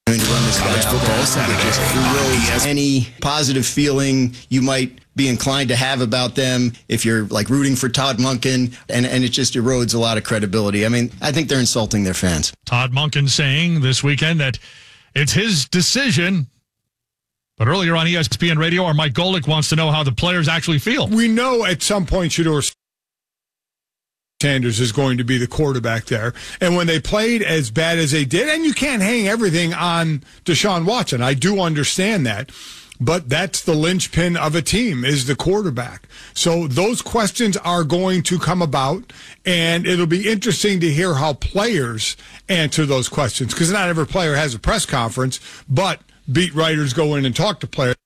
To run this college football Saturday, just erodes any positive feeling you might be inclined to have about them if you're like rooting for Todd Monken, and it just erodes a lot of credibility. I mean, I think they're insulting their fans. Todd Monken saying this weekend that it's his decision. But earlier on ESPN Radio, our Mike Golick wants to know how the players actually feel. We know at some point Shedeur Sanders is going to be the quarterback there. And when they played as bad as they did, and you can't hang everything on Deshaun Watson. I do understand that. But that's the linchpin of a team, is the quarterback. So those questions are going to come about, and it'll be interesting to hear how players answer those questions, because not every player has a press conference, but beat writers go in and talk to players.